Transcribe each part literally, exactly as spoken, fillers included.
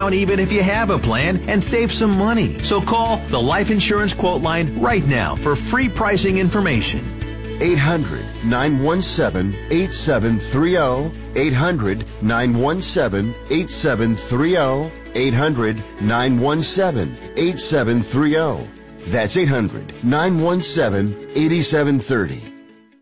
discount even if you have a plan and save some money. So call the Life Insurance Quote Line right now for free pricing information. eight hundred, nine one seven, eight seven three zero. eight hundred, nine one seven, eight seven three zero. eight hundred, nine one seven, eight seven three zero. That's eight hundred, nine one seven, eight seven three zero.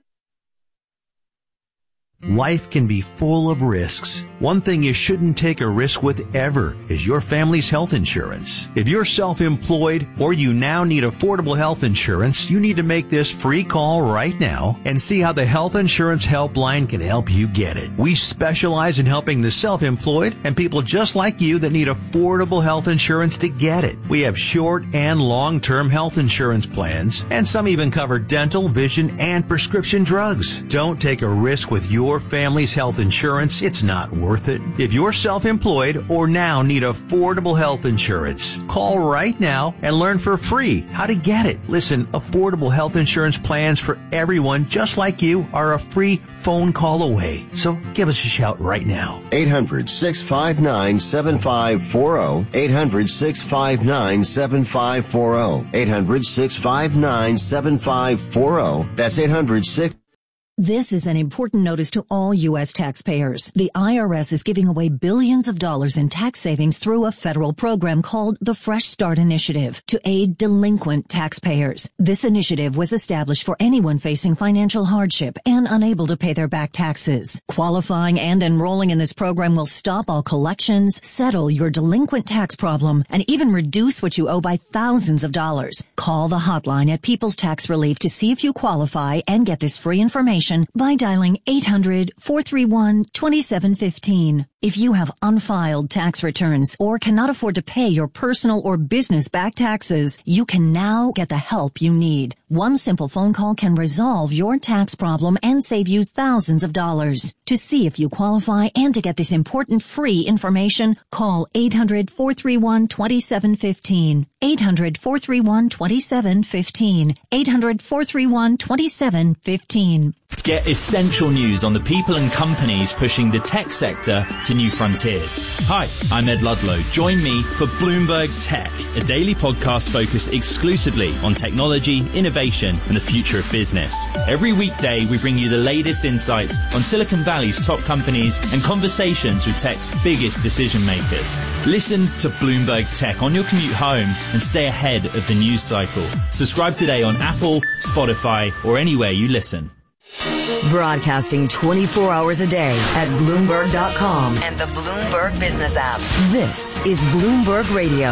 Life can be full of risks. One thing you shouldn't take a risk with ever is your family's health insurance. If you're self-employed or you now need affordable health insurance, you need to make this free call right now and see how the Health Insurance Helpline can help you get it. We specialize in helping the self-employed and people just like you that need affordable health insurance to get it. We have short and long-term health insurance plans, and some even cover dental, vision, and prescription drugs. Don't take a risk with your family's health insurance. It's not worth it. If you're self-employed or now need affordable health insurance, call right now and learn for free how to get it. Listen, affordable health insurance plans for everyone just like you are a free phone call away. So give us a shout right now. eight hundred, six five nine, seven five four zero. eight hundred, six five nine, seven five four zero. eight hundred, six five nine, seven five four zero. That's eight hundred, six This is an important notice to all U S taxpayers. The I R S is giving away billions of dollars in tax savings through a federal program called the Fresh Start Initiative to aid delinquent taxpayers. This initiative was established for anyone facing financial hardship and unable to pay their back taxes. Qualifying and enrolling in this program will stop all collections, settle your delinquent tax problem, and even reduce what you owe by thousands of dollars. Call the hotline at People's Tax Relief to see if you qualify and get this free information by dialing eight hundred, four three one, two seven one five. If you have unfiled tax returns or cannot afford to pay your personal or business back taxes, you can now get the help you need. One simple phone call can resolve your tax problem and save you thousands of dollars. To see if you qualify and to get this important free information, call eight hundred, four three one, two seven one five. eight hundred, four three one, two seven one five. eight hundred, four three one, two seven one five. Get essential news on the people and companies pushing the tech sector to new frontiers. Hi, I'm Ed Ludlow. Join me for Bloomberg Tech, a daily podcast focused exclusively on technology, innovation, and the future of business. Every weekday, we bring you the latest insights on Silicon Valley's top companies and conversations with tech's biggest decision makers. Listen to Bloomberg Tech on your commute home and stay ahead of the news cycle. Subscribe today on Apple, Spotify, or anywhere you listen. Broadcasting twenty-four hours a day at Bloomberg dot com and the Bloomberg Business app. This is Bloomberg Radio.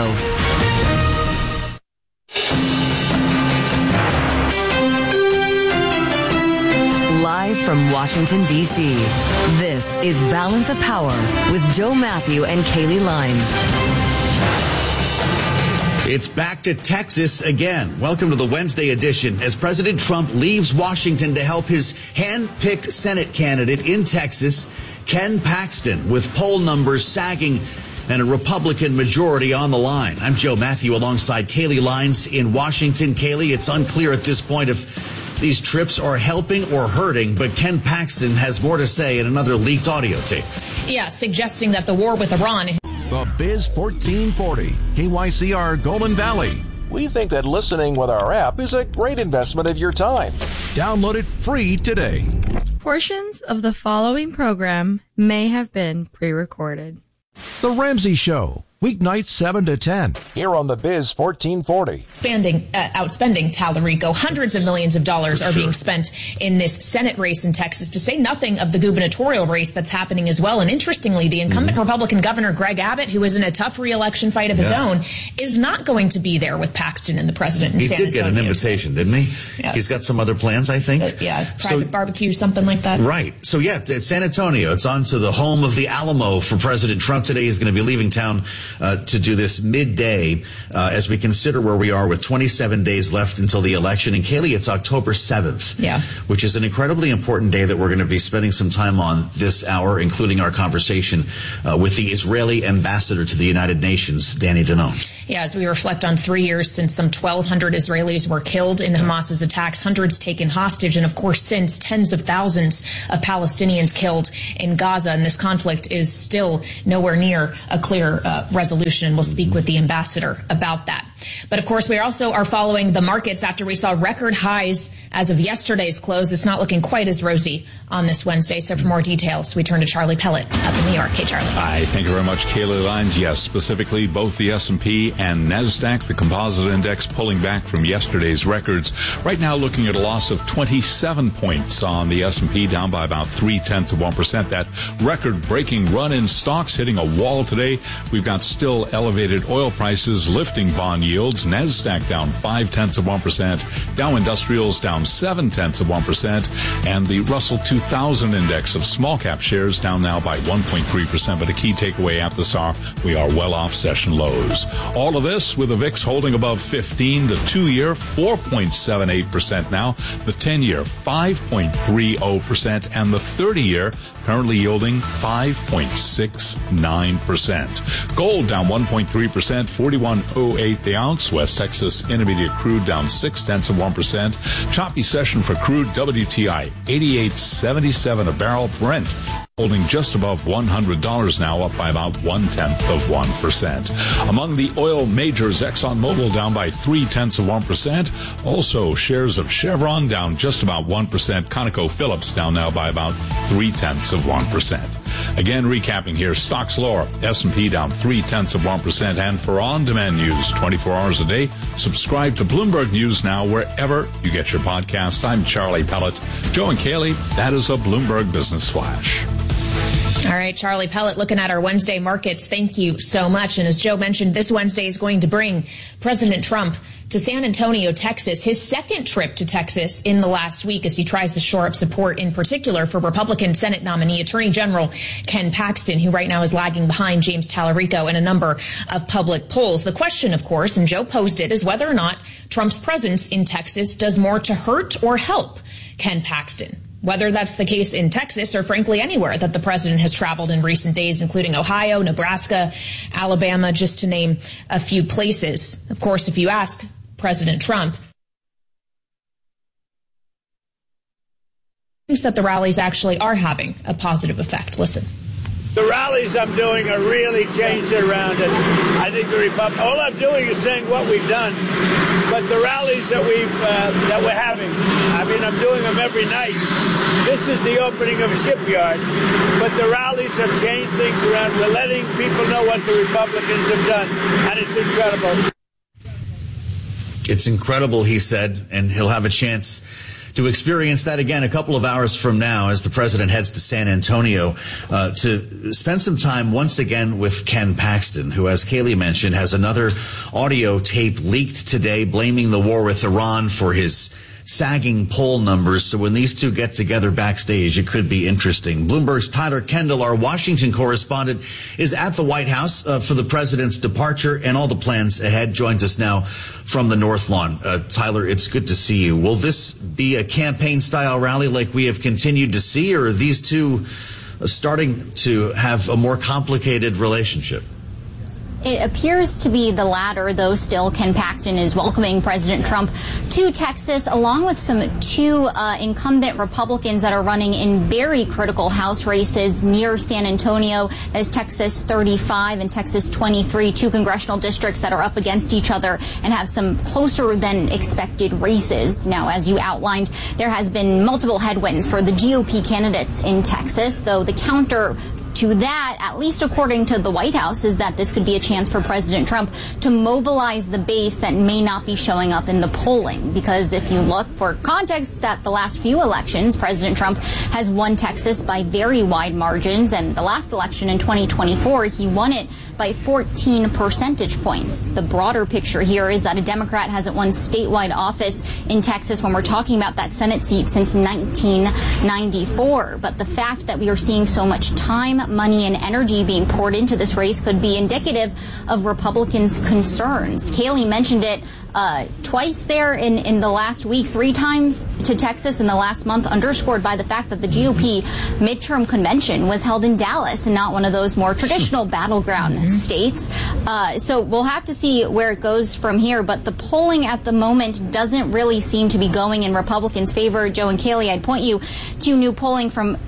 Live from Washington, D C, this is Balance of Power with Joe Matthew and Kaylee Lines. It's back to Texas again. Welcome to the Wednesday edition as President Trump leaves Washington to help his hand-picked Senate candidate in Texas, Ken Paxton, with poll numbers sagging and a Republican majority on the line. I'm Joe Matthew alongside Kaylee Lines in Washington. Kaylee, it's unclear at this point if these trips are helping or hurting, but Ken Paxton has more to say in another leaked audio tape. Yeah, suggesting that the war with Iran... The Biz fourteen forty, K Y C R Golden Valley. We think that listening with our app is a great investment of your time. Download it free today. Portions of the following program may have been pre-recorded. The Ramsey Show, weeknights seven to ten. Here on the Biz fourteen forty. Spending, uh, outspending Talarico. Hundreds of millions of dollars are sure. being spent in this Senate race in Texas, to say nothing of the gubernatorial race that's happening as well. And interestingly, the incumbent mm-hmm. Republican governor, Greg Abbott, who is in a tough re-election fight of his yeah. own, is not going to be there with Paxton and the president in he San Antonio. He did get an invitation, didn't he? Yeah. He's got some other plans, I think. Uh, yeah, private so, barbecue, something like that. Right. So, yeah, it's San Antonio. It's on to the home of the Alamo for President Trump today. He's going to be leaving town uh, to do this midday uh, as we consider where we are with twenty-seven days left until the election. And Kaylee, it's October seventh, yeah. which is an incredibly important day that we're going to be spending some time on this hour, including our conversation uh, with the Israeli ambassador to the United Nations, Danny Danon. Yeah, as we reflect on three years since some twelve hundred Israelis were killed in Hamas's attacks, hundreds taken hostage, and of course since tens of thousands of Palestinians killed in Gaza. And this conflict is still nowhere near a clear uh, resolution. We'll speak with the ambassador about that. But of course, we also are following the markets after we saw record highs as of yesterday's close. It's not looking quite as rosy on this Wednesday. So for more details, we turn to Charlie Pellet up in New York. Hey, Charlie. Hi, thank you very much, Kayla Lines. Yes, specifically both the S and P and NASDAQ, the composite index, pulling back from yesterday's records. Right now looking at a loss of twenty-seven points on the S and P, down by about three-tenths of one percent. That record-breaking run in stocks hitting a wall today. We've got still elevated oil prices lifting bond yields. NASDAQ down five-tenths of one percent. Dow Industrials down seven-tenths of one percent. And the Russell two thousand index of small-cap shares down now by one point three percent. But a key takeaway at this hour, we are well off session lows. All of this with the V I X holding above fifteen, the two-year four point seven eight percent now, the ten-year five point three zero percent, and the thirty-year currently yielding five point six nine percent. Gold down one point three percent, forty-one oh eight the ounce. West Texas Intermediate crude down six tenths of one percent. Choppy session for crude W T I, eighty-eight seventy-seven a barrel. Brent holding just above one hundred dollars now, up by about one-tenth of one percent. Among the oil majors, ExxonMobil down by three-tenths of one percent. Also, shares of Chevron down just about one percent. ConocoPhillips down now by about three-tenths of one percent. Again, recapping here, stocks lower. S and P down three-tenths of one percent. And for on-demand news twenty-four hours a day, subscribe to Bloomberg News now wherever you get your podcast. I'm Charlie Pellet. Joe and Kaylee, that is a Bloomberg Business Flash. All right, Charlie Pellet, looking at our Wednesday markets. Thank you so much. And as Joe mentioned, this Wednesday is going to bring President Trump to San Antonio, Texas, his second trip to Texas in the last week as he tries to shore up support, in particular for Republican Senate nominee Attorney General Ken Paxton, who right now is lagging behind James Tallarico in a number of public polls. The question, of course, and Joe posed it, is whether or not Trump's presence in Texas does more to hurt or help Ken Paxton. Whether that's the case in Texas or, frankly, anywhere that the president has traveled in recent days, including Ohio, Nebraska, Alabama, just to name a few places. Of course, if you ask President Trump, thinks that the rallies actually are having a positive effect. Listen. The rallies I'm doing are really changing around it. I think the Republic, all I'm doing is saying what we've done. But the rallies that we've uh, that we're having, I mean, I'm doing them every night. This is the opening of a shipyard. But the rallies have changed things around. We're letting people know what the Republicans have done, and it's incredible. It's incredible, he said, and he'll have a chance to experience that again a couple of hours from now as the president heads to San Antonio uh, to spend some time once again with Ken Paxton, who, as Kaylee mentioned, has another audio tape leaked today blaming the war with Iran for his sagging poll numbers. So when these two get together backstage, it could be interesting. Bloomberg's Tyler Kendall, our Washington correspondent, is at the White House uh, for the president's departure and all the plans ahead. Joins us now from the North Lawn. Uh, Tyler, it's good to see you. Will this be a campaign-style rally like we have continued to see, or are these two starting to have a more complicated relationship? It appears to be the latter, though still Ken Paxton is welcoming President Trump to Texas, along with some two uh, incumbent Republicans that are running in very critical House races near San Antonio. That is Texas thirty-five and Texas twenty-three, two congressional districts that are up against each other and have some closer than expected races. Now, as you outlined, there has been multiple headwinds for the G O P candidates in Texas, though the counter to that, at least according to the White House, is that this could be a chance for President Trump to mobilize the base that may not be showing up in the polling. Because if you look for context at the last few elections, President Trump has won Texas by very wide margins. And the last election in twenty twenty-four, he won it by fourteen percentage points. The broader picture here is that a Democrat hasn't won statewide office in Texas when we're talking about that Senate seat since nineteen ninety-four. But the fact that we are seeing so much time, money, and energy being poured into this race could be indicative of Republicans' concerns. Kaylee mentioned it uh, twice there in, in the last week, three times to Texas in the last month, underscored by the fact that the G O P midterm convention was held in Dallas and not one of those more traditional battleground mm-hmm. states. Uh, so we'll have to see where it goes from here. But the polling at the moment doesn't really seem to be going in Republicans' favor. Joe and Kaylee, I'd point you to new polling from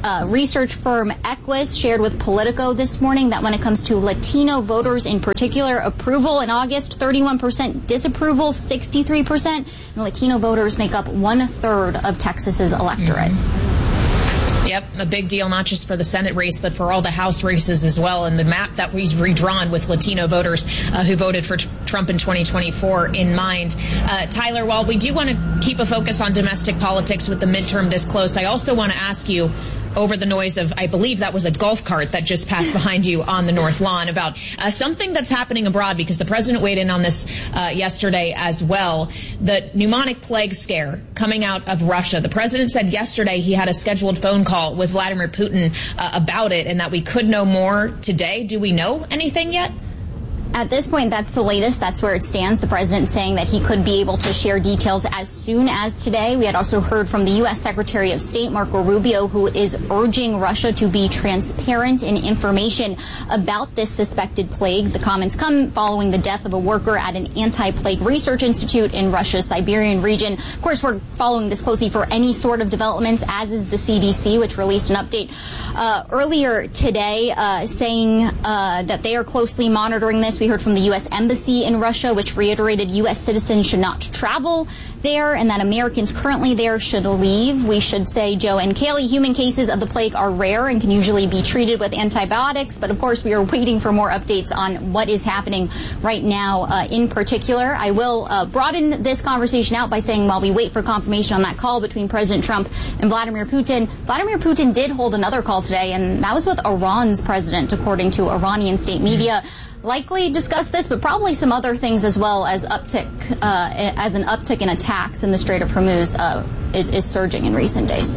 uh, research firm Equus shared with Politico this morning that when it comes to Latino voters in particular, approval in August, thirty-one percent, disapproval, sixty-three percent. And Latino voters make up one third of Texas's electorate. Mm-hmm. Yep, a big deal, not just for the Senate race, but for all the House races as well. And the map that was redrawn with Latino voters uh, who voted for t- Trump in twenty twenty-four in mind. Uh, Tyler, while we do want to keep a focus on domestic politics with the midterm this close, I also want to ask you, over the noise of, I believe that was a golf cart that just passed behind you on the North Lawn, about uh, something that's happening abroad, because the president weighed in on this uh, yesterday as well. The pneumonic plague scare coming out of Russia. The president said yesterday he had a scheduled phone call with Vladimir Putin uh, about it, and that we could know more today. Do we know anything yet? At this point, that's the latest. That's where it stands. The president saying that he could be able to share details as soon as today. We had also heard from the U S Secretary of State, Marco Rubio, who is urging Russia to be transparent in information about this suspected plague. The comments come following the death of a worker at an anti-plague research institute in Russia's Siberian region. Of course, we're following this closely for any sort of developments, as is the C D C, which released an update uh, earlier today uh, saying uh, that they are closely monitoring this. We heard from the U S Embassy in Russia, which reiterated U S citizens should not travel there and that Americans currently there should leave. We should say, Joe and Kaylee, human cases of the plague are rare and can usually be treated with antibiotics. But of course, we are waiting for more updates on what is happening right now uh, in particular. I will uh, broaden this conversation out by saying while we wait for confirmation on that call between President Trump and Vladimir Putin, Vladimir Putin did hold another call today, and that was with Iran's president, according to Iranian state media. Likely discuss this, but probably some other things as well, as uptick, uh, as an uptick in attacks in the Strait of Hormuz uh, is, is surging in recent days.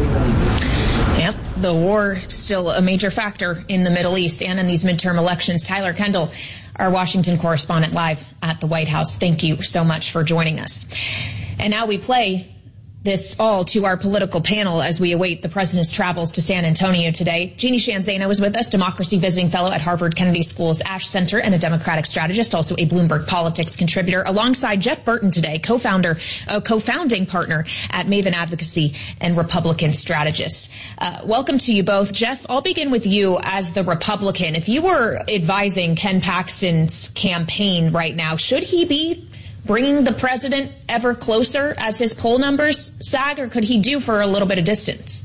Yep, the war still a major factor in the Middle East and in these midterm elections. Tyler Kendall, our Washington correspondent, live at the White House. Thank you so much for joining us. And now we play this all to our political panel as we await the president's travels to San Antonio today. Jeannie Sheehan Zaino is with us, Democracy Visiting Fellow at Harvard Kennedy School's Ash Center and a Democratic strategist, also a Bloomberg Politics contributor, alongside Jeff Burton today, co-founder, uh, co-founding partner at Maven Advocacy and Republican strategist. Uh, welcome to you both. Jeff, I'll begin with you as the Republican. If you were advising Ken Paxton's campaign right now, should he be bringing the president ever closer as his poll numbers sag, or could he do for a little bit of distance?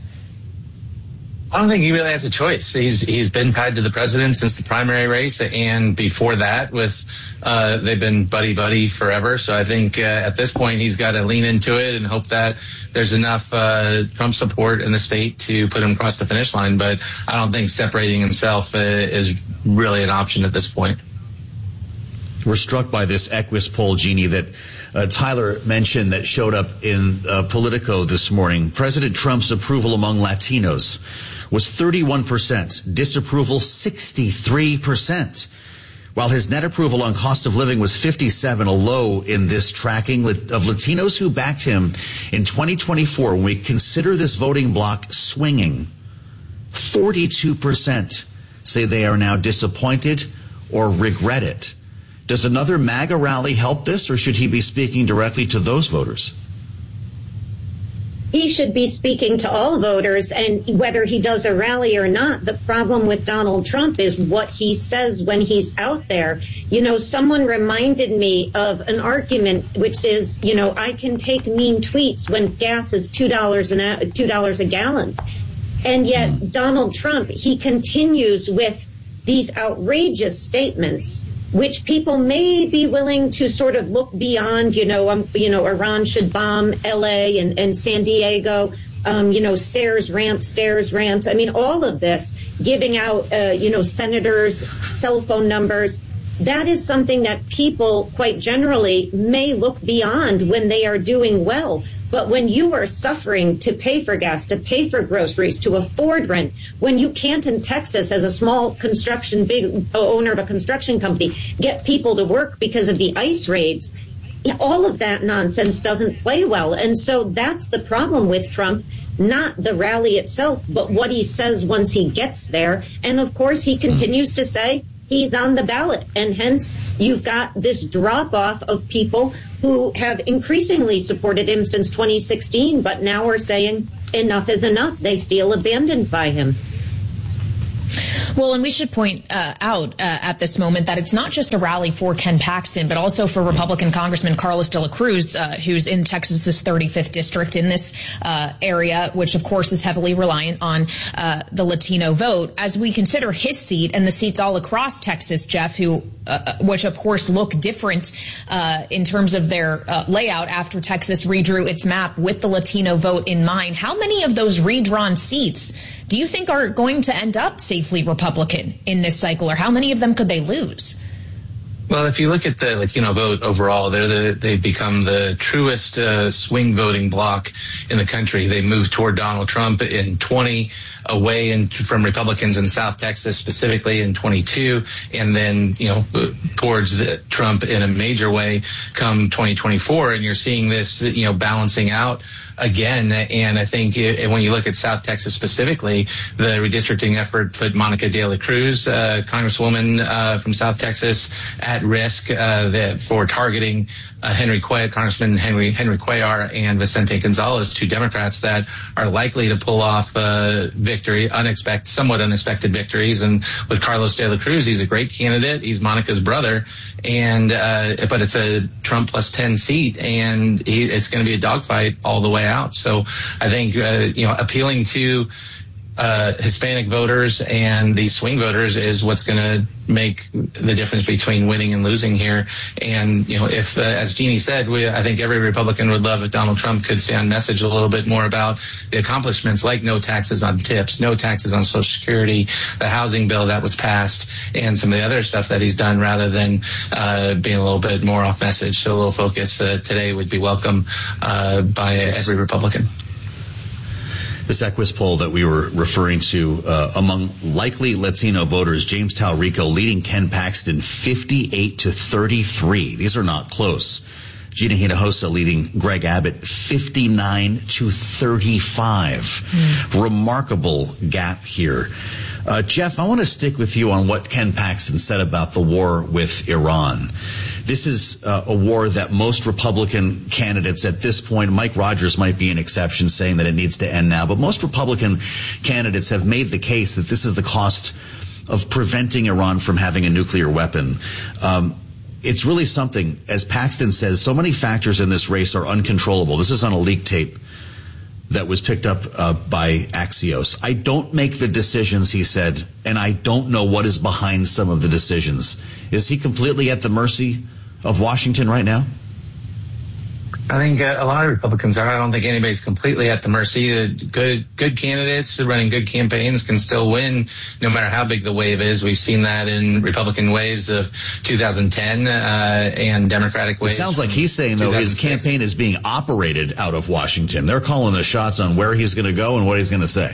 I don't think he really has a choice. He's he's been tied to the president since the primary race, and before that, with uh, they've been buddy buddy forever. So I think uh, at this point he's got to lean into it and hope that there's enough uh, Trump support in the state to put him across the finish line. But I don't think separating himself uh, is really an option at this point. We're struck by this Equus poll, Jeannie, that uh, Tyler mentioned that showed up in uh, Politico this morning. President Trump's approval among Latinos was thirty-one percent, disapproval sixty-three percent, while his net approval on cost of living was fifty-seven, a low in this tracking of Latinos who backed him in twenty twenty-four. When we consider this voting bloc swinging, forty-two percent say they are now disappointed or regret it. Does another MAGA rally help this, or should he be speaking directly to those voters? He should be speaking to all voters, and whether he does a rally or not, the problem with Donald Trump is what he says when he's out there. You know, someone reminded me of an argument which is, you know, I can take mean tweets when gas is two dollars an a, two dollars a gallon. And yet mm. Donald Trump, he continues with these outrageous statements, which people may be willing to sort of look beyond, you know, um, you know, Iran should bomb L A and, and San Diego, um, you know, stairs, ramps, stairs, ramps. I mean, all of this, giving out, uh, you know, senators' cell phone numbers. That is something that people quite generally may look beyond when they are doing well. But when you are suffering to pay for gas, to pay for groceries, to afford rent, when you can't in Texas as a small construction, big owner of a construction company, get people to work because of the ICE raids, all of that nonsense doesn't play well. And so that's the problem with Trump, not the rally itself, but what he says once he gets there. And of course, he continues to say he's on the ballot. And hence, you've got this drop off of people who have increasingly supported him since twenty sixteen, but now are saying enough is enough. They feel abandoned by him. Well, and we should point uh, out uh, at this moment that it's not just a rally for Ken Paxton, but also for Republican Congressman Carlos de la Cruz, uh, who's in Texas's thirty-fifth district in this uh, area, which, of course, is heavily reliant on uh, the Latino vote. As we consider his seat and the seats all across Texas, Jeff, who uh, which, of course, look different uh, in terms of their uh, layout after Texas redrew its map with the Latino vote in mind, how many of those redrawn seats do you think are going to end up safely Republican in this cycle, or how many of them could they lose? Well, if you look at the Latino vote overall, they're the, they've become the truest uh, swing voting bloc in the country. They moved toward Donald Trump in twenty, away in, from Republicans in South Texas, specifically in twenty-two, and then, you know, towards the, Trump in a major way come twenty twenty-four. And you're seeing this, you know, balancing out again. And I think it, when you look at South Texas specifically, the redistricting effort put Monica de la Cruz, uh, Congresswoman uh, from South Texas, at risk uh, that for targeting uh, Henry Cuellar, Congressman Henry Henry Cuellar and Vicente Gonzalez, two Democrats that are likely to pull off uh, victory, unexpected, somewhat unexpected victories. And with Carlos de la Cruz, he's a great candidate. He's Monica's brother, and uh, but it's a Trump plus ten seat, and he, it's going to be a dogfight all the way out. So I think uh, you know, appealing to uh, Hispanic voters and these swing voters is what's going to make the difference between winning and losing here. And, you know, if, uh, as Jeannie said, we, I think every Republican would love if Donald Trump could stay on message a little bit more about the accomplishments, like no taxes on tips, no taxes on Social Security, the housing bill that was passed, and some of the other stuff that he's done, rather than uh, being a little bit more off message. So a little focus uh, today would be welcome uh, by every Republican. This Equus poll that we were referring to, uh, among likely Latino voters, James Talrico leading Ken Paxton fifty-eight to thirty-three. These are not close. Gina Hinojosa leading Greg Abbott fifty-nine to thirty-five. Mm. Remarkable gap here. Uh, Jeff, I want to stick with you on what Ken Paxton said about the war with Iran. This is uh, a war that most Republican candidates at this point, Mike Rogers might be an exception, saying that it needs to end now, but most Republican candidates have made the case that this is the cost of preventing Iran from having a nuclear weapon. Um, it's really something, as Paxton says, so many factors in this race are uncontrollable. This is on a leak tape that was picked up uh, by Axios. I don't make the decisions, he said, and I don't know what is behind some of the decisions. Is he completely at the mercy of Washington right now? I think uh, a lot of Republicans are. I don't think anybody's completely at the mercy. Uh, good, good candidates running good campaigns can still win, no matter how big the wave is. We've seen that in Republican waves of two thousand ten uh, and Democratic waves. It sounds like he's saying, though, his campaign is being operated out of Washington. They're calling the shots on where he's going to go and what he's going to say.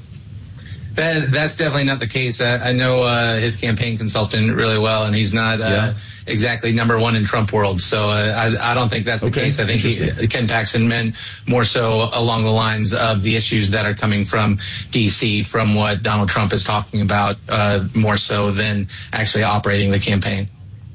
That, that's definitely not the case. I, I know uh, his campaign consultant really well, and he's not uh, yeah. exactly number one in Trump world. So uh, I, I don't think that's the okay. case. I think he, Ken Paxton meant more so along the lines of the issues that are coming from D C, from what Donald Trump is talking about, uh, more so than actually operating the campaign.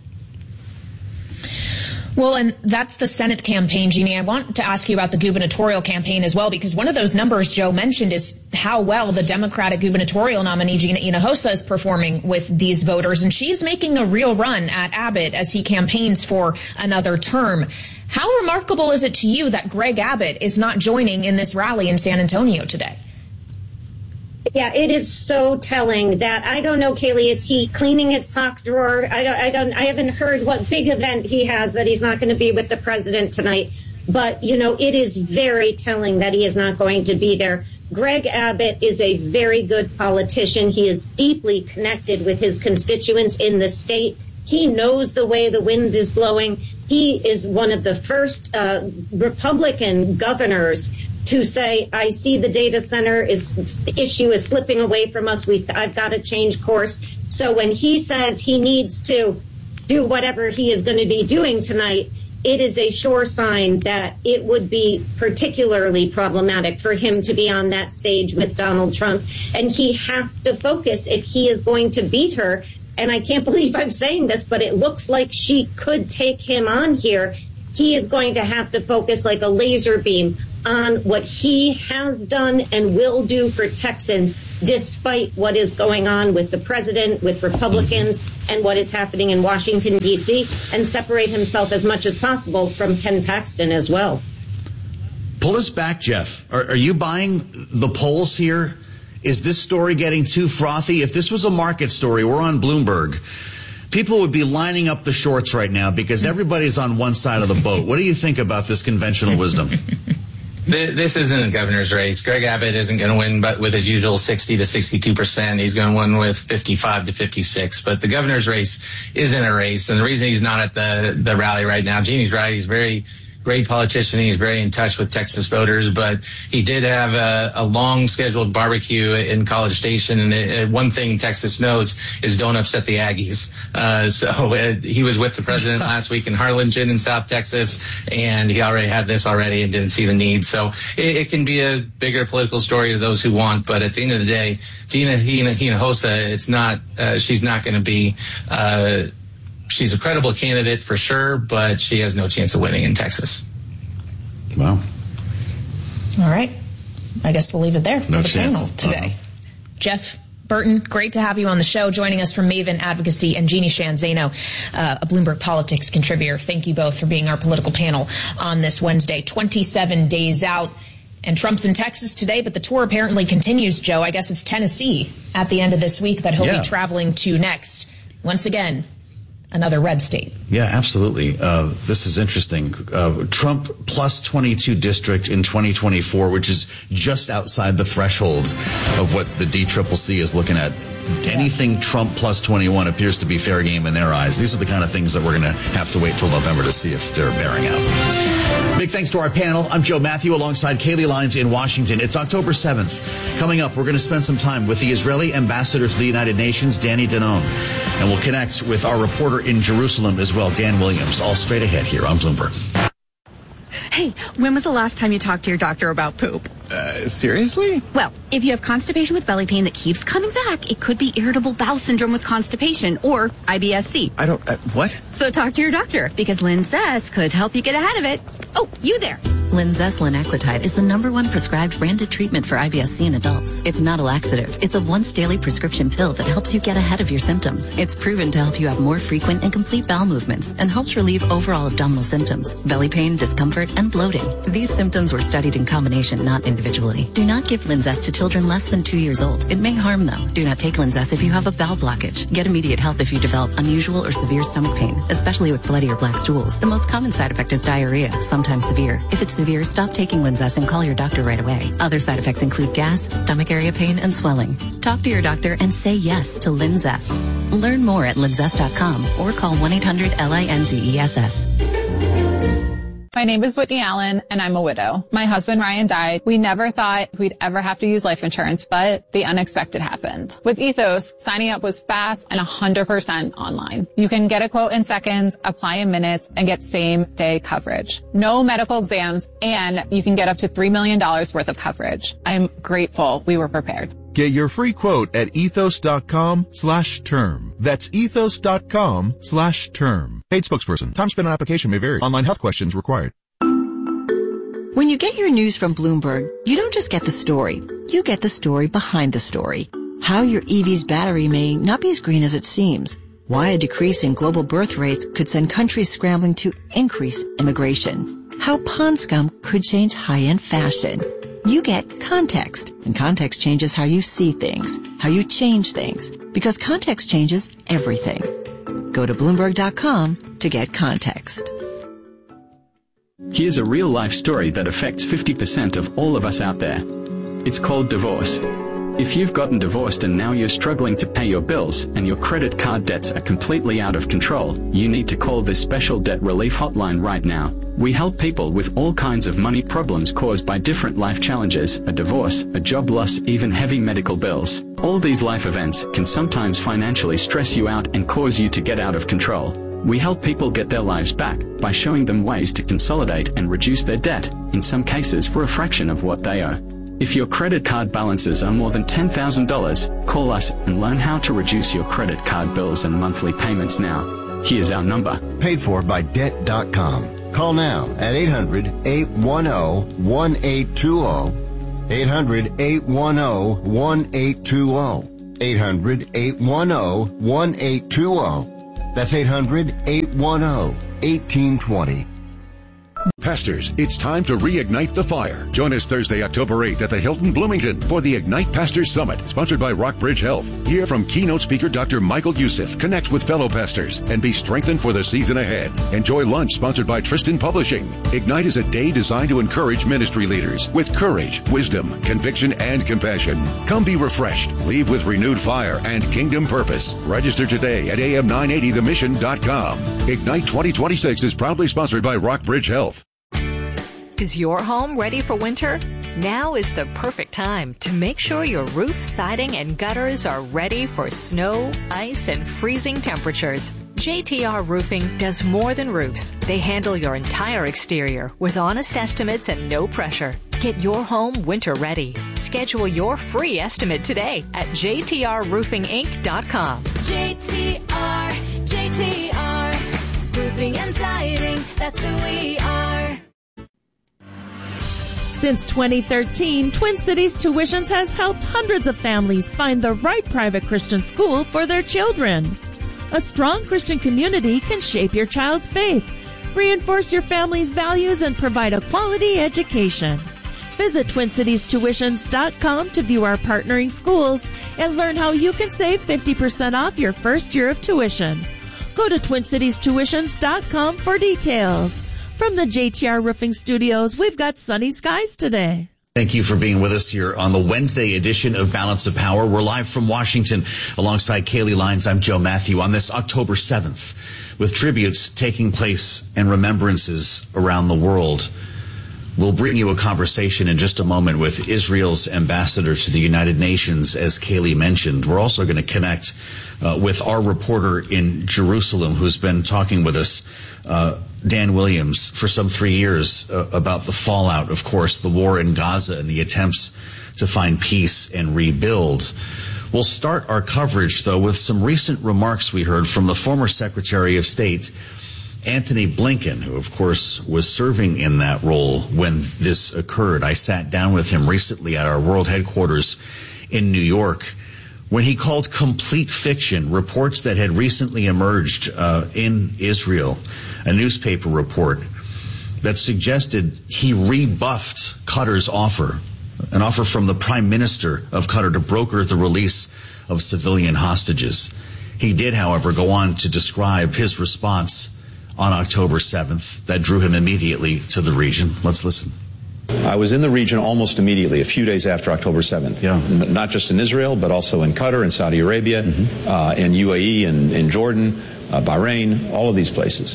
Well, and that's the Senate campaign, Jeannie. I want to ask you about the gubernatorial campaign as well, because one of those numbers Joe mentioned is how well the Democratic gubernatorial nominee, Gina Hinojosa, is performing with these voters. And she's making a real run at Abbott as he campaigns for another term. How remarkable is it to you that Greg Abbott is not joining in this rally in San Antonio today? Yeah, it is so telling that, I don't know, Kaylee, is he cleaning his sock drawer? I don't, I don't, I haven't heard what big event he has that he's not going to be with the president tonight. But, you know, it is very telling that he is not going to be there. Greg Abbott is a very good politician. He is deeply connected with his constituents in the state. He knows the way the wind is blowing. He is one of the first uh, Republican governors to say, I see the data center is the issue is slipping away from us. We've, I've got to change course. So when he says he needs to do whatever he is going to be doing tonight, it is a sure sign that it would be particularly problematic for him to be on that stage with Donald Trump. And he has to focus if he is going to beat her. And I can't believe I'm saying this, but it looks like she could take him on here. he is going to have to focus like a laser beam on what he has done and will do for Texans, despite what is going on with the president, with Republicans, and what is happening in Washington, D C, and separate himself as much as possible from Ken Paxton as well. Pull us back, Jeff. Are, are you buying the polls here? Is this story getting too frothy? If this was a market story, we're on Bloomberg, people would be lining up the shorts right now because everybody's on one side of the boat. What do you think about this conventional wisdom? This isn't a governor's race. Greg Abbott isn't going to win, but with his usual sixty to sixty-two percent, he's going to win with fifty-five to fifty-six. But the governor's race isn't a race, and the reason he's not at the the rally right now, Jeannie's right. He's very great politician. He's very in touch with Texas voters, but he did have a, a long scheduled barbecue in College Station. And it, one thing Texas knows is don't upset the Aggies. Uh, so uh, he was with the president last week in Harlingen in South Texas, and he already had this already and didn't see the need. So it, it can be a bigger political story to those who want. But at the end of the day, Gina Hinojosa, it's not, uh, she's not going to be, uh, she's a credible candidate for sure, but she has no chance of winning in Texas. Wow. All right. I guess we'll leave it there for No the chance. panel today. Uh-huh. Jeff Burton, great to have you on the show, joining us from Maven Advocacy, and Jeannie Sheehan Zaino, uh, a Bloomberg Politics contributor. Thank you both for being our political panel on this Wednesday, twenty-seven days out. And Trump's in Texas today, but the tour apparently continues, Joe. I guess it's Tennessee at the end of this week that he'll Yeah. be traveling to next. Once again, another red state. Yeah, absolutely. Uh, this is interesting. Uh, Trump plus twenty-two district in twenty twenty-four, which is just outside the threshold of what the D C C C is looking at. Anything Trump plus twenty-one appears to be fair game in their eyes. These are the kind of things that we're going to have to wait till November to see if they're bearing out. Big thanks to our panel. I'm Joe Matthew alongside Kaylee Lyons in Washington. It's October seventh. Coming up, we're going to spend some time with the Israeli ambassador to the United Nations, Danny Danon. And we'll connect with our reporter in Jerusalem as well, Dan Williams. All straight ahead here on Bloomberg. Hey, when was the last time you talked to your doctor about poop? Uh, seriously? Well, if you have constipation with belly pain that keeps coming back, it could be irritable bowel syndrome with constipation or I B S C. I don't, uh, what? So talk to your doctor because Linzess could help you get ahead of it. Oh, you there. Linzess linaclotide is the number one prescribed branded treatment for I B S C in adults. It's not a laxative. It's a once daily prescription pill that helps you get ahead of your symptoms. It's proven to help you have more frequent and complete bowel movements and helps relieve overall abdominal symptoms, belly pain, discomfort, and bloating. These symptoms were studied in combination, not individually. Do not give Linzess to children less than two years old. It may harm them. Do not take Linzess if you have a bowel blockage. Get immediate help if you develop unusual or severe stomach pain, especially with bloody or black stools. The most common side effect is diarrhea, sometimes severe. If it's severe, stop taking Linzess and call your doctor right away. Other side effects include gas, stomach area pain, and swelling. Talk to your doctor and say yes to Linzess. Learn more at linzess dot com or call one eight hundred L I N Z E S S. My name is Whitney Allen, and I'm a widow. My husband, Ryan, died. We never thought we'd ever have to use life insurance, but the unexpected happened. With Ethos, signing up was fast and one hundred percent online. You can get a quote in seconds, apply in minutes, and get same-day coverage. No medical exams, and you can get up to three million dollars worth of coverage. I'm grateful we were prepared. Get your free quote at ethos.com slash term. That's ethos.com slash term. Paid spokesperson. Time spent on application may vary. Online health questions required. When you get your news from Bloomberg, you don't just get the story. You get the story behind the story. How your E V's battery may not be as green as it seems. Why a decrease in global birth rates could send countries scrambling to increase immigration. How pond scum could change high-end fashion. You get context, and context changes how you see things, how you change things, because context changes everything. Go to Bloomberg dot com to get context. Here's a real-life story that affects fifty percent of all of us out there. It's called divorce. If you've gotten divorced and now you're struggling to pay your bills and your credit card debts are completely out of control, you need to call this special debt relief hotline right now. We help people with all kinds of money problems caused by different life challenges, a divorce, a job loss, even heavy medical bills. All these life events can sometimes financially stress you out and cause you to get out of control. We help people get their lives back by showing them ways to consolidate and reduce their debt, in some cases for a fraction of what they owe. If your credit card balances are more than ten thousand dollars, call us and learn how to reduce your credit card bills and monthly payments now. Here's our number. Paid for by debt dot com. Call now at eight hundred, eight one zero, one eight two zero. eight hundred, eight one zero, one eight two zero. eight hundred, eight one zero, one eight two zero. That's eight hundred, eight one zero, one eight two zero. Pastors, it's time to reignite the fire. Join us Thursday, October eighth at the Hilton Bloomington for the Ignite Pastors Summit, sponsored by Rockbridge Health. Hear from keynote speaker Doctor Michael Youssef, connect with fellow pastors, and be strengthened for the season ahead. Enjoy lunch sponsored by Tristan Publishing. Ignite is a day designed to encourage ministry leaders with courage, wisdom, conviction, and compassion. Come be refreshed, leave with renewed fire and kingdom purpose. Register today at A M nine eighty the mission dot com. Ignite twenty twenty-six is proudly sponsored by Rockbridge Health. Is your home ready for winter? Now is the perfect time to make sure your roof, siding, and gutters are ready for snow, ice, and freezing temperatures. J T R Roofing does more than roofs. They handle your entire exterior with honest estimates and no pressure. Get your home winter ready. Schedule your free estimate today at J T R roofing inc dot com. J T R, J T R, roofing and siding, that's who we are. Since twenty thirteen, Twin Cities Tuitions has helped hundreds of families find the right private Christian school for their children. A strong Christian community can shape your child's faith, reinforce your family's values, and provide a quality education. Visit twin cities tuitions dot com to view our partnering schools and learn how you can save fifty percent off your first year of tuition. Go to twin cities tuitions dot com for details. From the J T R Roofing Studios, we've got sunny skies today. Thank you for being with us here on the Wednesday edition of Balance of Power. We're live from Washington alongside Kaylee Lyons. I'm Joe Matthew on this October seventh with tributes taking place and remembrances around the world. We'll bring you a conversation in just a moment with Israel's ambassador to the United Nations, as Kaylee mentioned. We're also going to connect uh, with our reporter in Jerusalem who's been talking with us, uh, Dan Williams, for some three years uh, about the fallout, of course, the war in Gaza and the attempts to find peace and rebuild. We'll start our coverage, though, with some recent remarks we heard from the former Secretary of State, Antony Blinken, who, of course, was serving in that role when this occurred. I sat down with him recently at our world headquarters in New York when he called complete fiction reports that had recently emerged uh, in Israel, a newspaper report that suggested he rebuffed Qatar's offer, an offer from the Prime Minister of Qatar to broker the release of civilian hostages. He did, however, go on to describe his response on October seventh that drew him immediately to the region. Let's listen. I was in the region almost immediately, a few days after October seventh. Yeah. N- not just in Israel, but also in Qatar, in Saudi Arabia, mm-hmm. uh, in U A E, and in Jordan, uh, Bahrain, all of these places.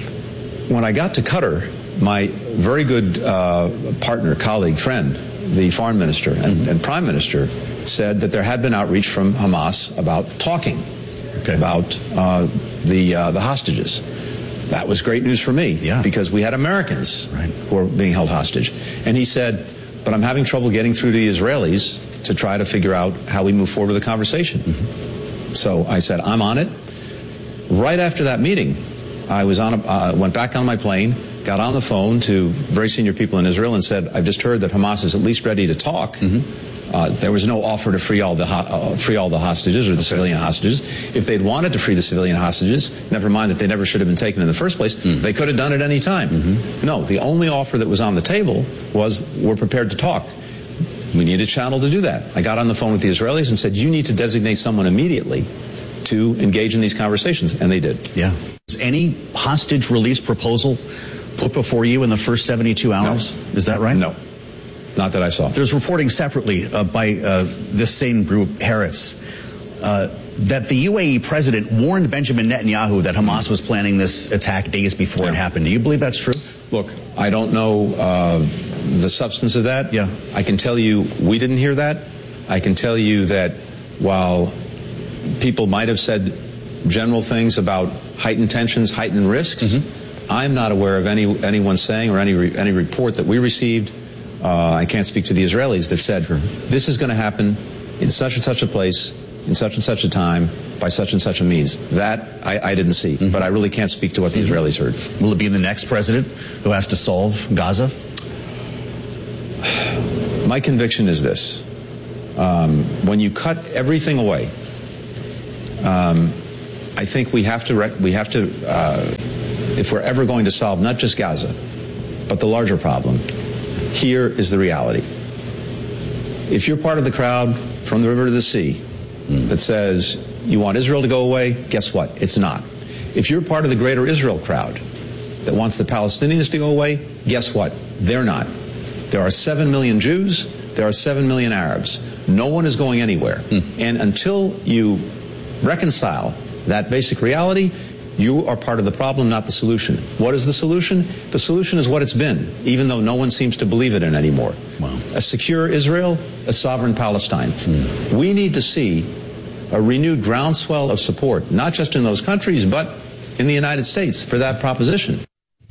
When I got to Qatar, my very good uh, partner, colleague, friend, the foreign minister and, mm-hmm. and prime minister, said that there had been outreach from Hamas about talking okay. about uh, the uh, the hostages. That was great news for me, yeah. because we had Americans right. who were being held hostage. And he said, but I'm having trouble getting through to the Israelis to try to figure out how we move forward with the conversation. Mm-hmm. So I said, I'm on it. Right after that meeting, I was on a, uh, went back on my plane, got on the phone to very senior people in Israel and said, I've just heard that Hamas is at least ready to talk. Mm-hmm. Uh, there was no offer to free all the ho- uh, free all the hostages or the okay. civilian hostages. If they'd wanted to free the civilian hostages, never mind that they never should have been taken in the first place, mm. they could have done it any time. Mm-hmm. No, the only offer that was on the table was, we're prepared to talk. We need a channel to do that. I got on the phone with the Israelis and said, you need to designate someone immediately to engage in these conversations, and they did. Yeah. Is any hostage release proposal put before you in the first seventy-two hours? No. Is that right? No. Not that I saw. There's reporting separately uh, by uh, this same group, Harris, uh, that the U A E president warned Benjamin Netanyahu that Hamas was planning this attack days before yeah. it happened. Do you believe that's true? Look, I don't know uh, the substance of that. Yeah. I can tell you we didn't hear that. I can tell you that while people might have said general things about heightened tensions, heightened risks, mm-hmm. I'm not aware of any anyone saying or any re- any report that we received. Uh, I can't speak to the Israelis that said, sure. this is going to happen in such and such a place, in such and such a time, by such and such a means. That I, I didn't see, mm-hmm. but I really can't speak to what the mm-hmm. Israelis heard. Will it be the next president who has to solve Gaza? My conviction is this. Um, when you cut everything away, um, I think we have to, rec- we have to uh, if we're ever going to solve not just Gaza, but the larger problem, here is the reality. If you're part of the crowd from the river to the sea mm. that says you want Israel to go away, guess what? It's not. If you're part of the greater Israel crowd that wants the Palestinians to go away, guess what? They're not. There are seven million Jews. There are seven million Arabs. No one is going anywhere. Mm. And until you reconcile that basic reality, you are part of the problem, not the solution. What is the solution? The solution is what it's been, even though no one seems to believe it in anymore. Wow. A secure Israel, a sovereign Palestine. Mm. We need to see a renewed groundswell of support, not just in those countries, but in the United States for that proposition.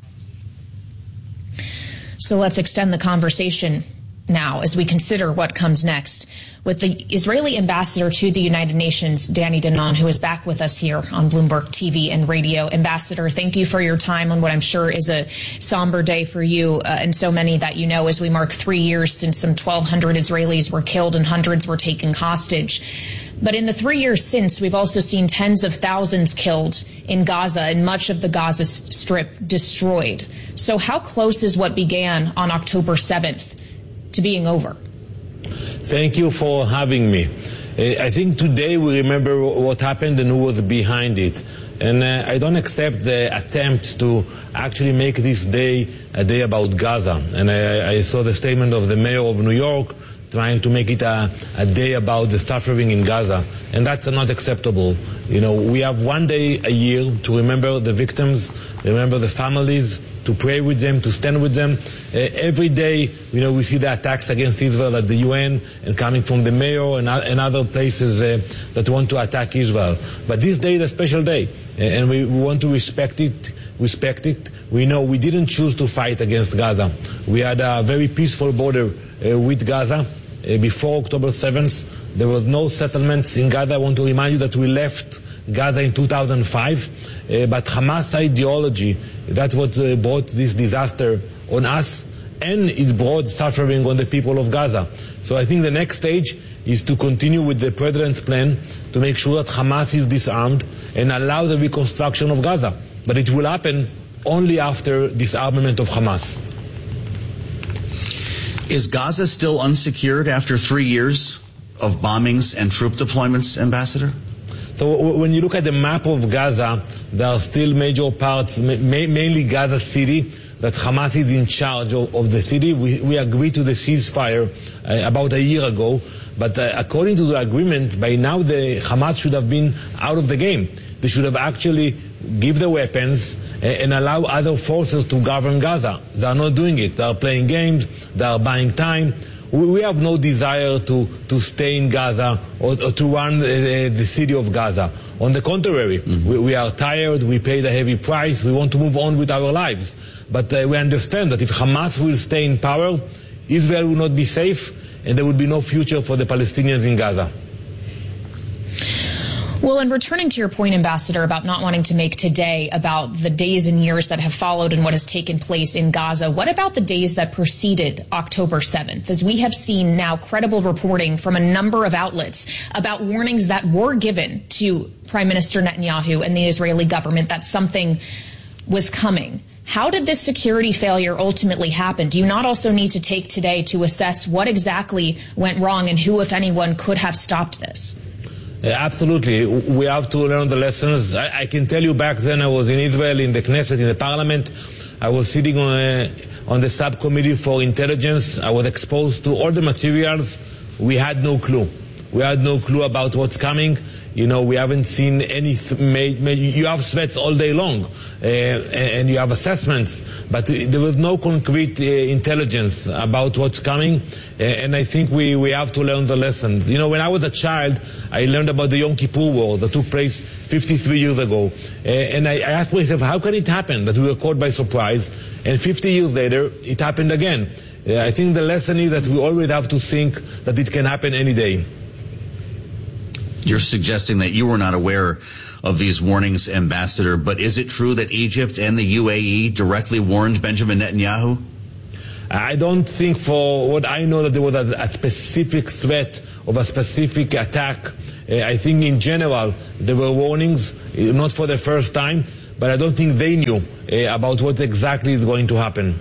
So let's extend the conversation now as we consider what comes next with the Israeli ambassador to the United Nations, Danny Danon, who is back with us here on Bloomberg T V and radio. Ambassador, thank you for your time on what I'm sure is a somber day for you uh, and so many that you know as we mark three years since some twelve hundred Israelis were killed and hundreds were taken hostage. But in the three years since, we've also seen tens of thousands killed in Gaza and much of the Gaza Strip destroyed. So how close is what began on October seventh to being over? Thank you for having me. Uh, I think today we remember what happened and who was behind it. And uh, I don't accept the attempt to actually make this day a day about Gaza. And I, I saw the statement of the mayor of New York trying to make it a, a day about the suffering in Gaza. And that's not acceptable. You know, we have one day a year to remember the victims, remember the families, to pray with them, to stand with them. Uh, every day, you know, we see the attacks against Israel at the U N and coming from the mayor and, and other places uh, that want to attack Israel. But this day is a special day, and we, we want to respect it, respect it. We know we didn't choose to fight against Gaza. We had a very peaceful border uh, with Gaza. Uh, before October seventh, there was no settlements in Gaza. I want to remind you that we left Gaza in two thousand five, uh, but Hamas ideology, that's what uh, brought this disaster on us, and it brought suffering on the people of Gaza. So I think the next stage is to continue with the President's plan to make sure that Hamas is disarmed and allow the reconstruction of Gaza. But it will happen only after disarmament of Hamas. Is Gaza still unsecured after three years of bombings and troop deployments, Ambassador? So when you look at the map of Gaza, there are still major parts, ma- mainly Gaza City, that Hamas is in charge of, of the city. We, we agreed to the ceasefire uh, about a year ago, but uh, according to the agreement, by now the Hamas should have been out of the game. They should have actually give the weapons uh, and allow other forces to govern Gaza. They are not doing it. They are playing games. They are buying time. We have no desire to, to stay in Gaza or, or to run the, the city of Gaza. On the contrary, mm-hmm. we, we are tired, we paid a heavy price, we want to move on with our lives. But uh, we understand that if Hamas will stay in power, Israel will not be safe and there will be no future for the Palestinians in Gaza. Well, and returning to your point, Ambassador, about not wanting to make today about the days and years that have followed and what has taken place in Gaza, what about the days that preceded October seventh? As we have seen now credible reporting from a number of outlets about warnings that were given to Prime Minister Netanyahu and the Israeli government that something was coming. How did this security failure ultimately happen? Do you not also need to take today to assess what exactly went wrong and who, if anyone, could have stopped this? Uh, absolutely. We have to learn the lessons. I, I can tell you back then I was in Israel, in the Knesset, in the parliament. I was sitting on, uh, on the subcommittee for intelligence. I was exposed to all the materials. We had no clue. We had no clue about what's coming. You know, we haven't seen any, you have threats all day long, uh, and you have assessments, but there was no concrete uh, intelligence about what's coming, uh, and I think we, we have to learn the lessons. You know, when I was a child, I learned about the Yom Kippur War that took place fifty-three years ago, uh, and I, I asked myself, how can it happen that we were caught by surprise, and fifty years later, it happened again? Uh, I think the lesson is that we always have to think that it can happen any day. You're suggesting that you were not aware of these warnings, Ambassador, but is it true that Egypt and the U A E directly warned Benjamin Netanyahu? I don't think, for what I know, that there was a, a specific threat of a specific attack. Uh, I think in general there were warnings, uh, not for the first time, but I don't think they knew uh, about what exactly is going to happen.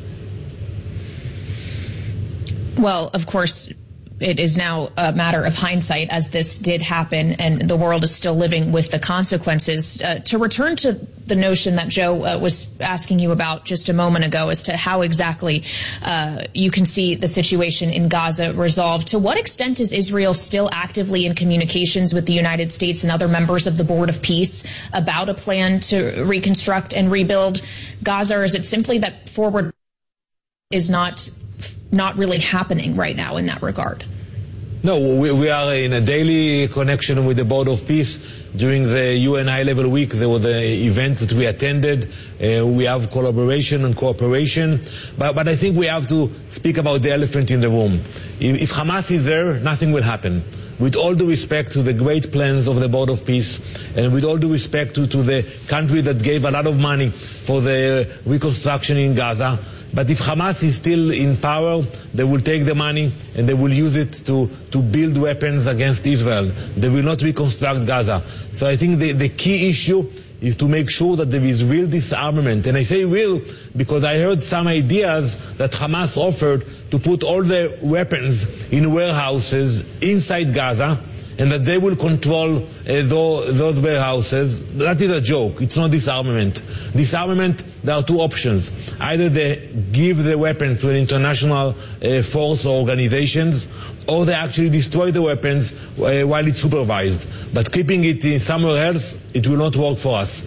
Well, of course, it is now a matter of hindsight, as this did happen, and the world is still living with the consequences. Uh, to return to the notion that Joe uh, was asking you about just a moment ago as to how exactly uh, you can see the situation in Gaza resolved, to what extent is Israel still actively in communications with the United States and other members of the Board of Peace about a plan to reconstruct and rebuild Gaza, or is it simply that forward is not not really happening right now in that regard? No, we, we are in a daily connection with the Board of Peace. During the U N high-level week, there were the events that we attended. Uh, we have collaboration and cooperation. But, but I think we have to speak about the elephant in the room. If, if Hamas is there, nothing will happen. With all due respect to the great plans of the Board of Peace, and with all due respect to, to the country that gave a lot of money for the reconstruction in Gaza, but if Hamas is still in power, they will take the money and they will use it to, to build weapons against Israel. They will not reconstruct Gaza. So I think the, the key issue is to make sure that there is real disarmament. And I say real because I heard some ideas that Hamas offered to put all the weapons in warehouses inside Gaza, and that they will control uh, those, those warehouses. That is a joke. It's not disarmament. Disarmament, there are two options. Either they give the weapons to an international uh, force or organizations, or they actually destroy the weapons uh, while it's supervised. But keeping it in somewhere else, it will not work for us.